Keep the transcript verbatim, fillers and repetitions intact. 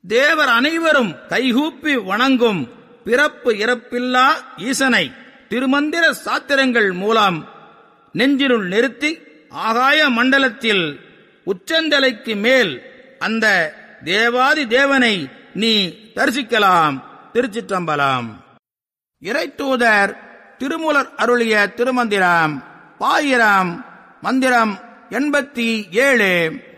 தேவர் அனைவரும் கைகூப்பி வணங்கும் பிறப்பு இறப்பில்லா ஈசனை திருமந்திர சாத்திரங்கள் மூலம் நெஞ்சினுள் நிறுத்தி ஆகாய மண்டலத்தில் உச்சந்தலைக்கு மேல் அந்த தேவாதி தேவனை நீ தரிசிக்கலாம். திருச்சிற்றம்பலம். இறைத்தூதர் திருமூலர் அருளிய திருமந்திரம் பாயிரம் மந்திரம் எண்பத்தி ஏழு.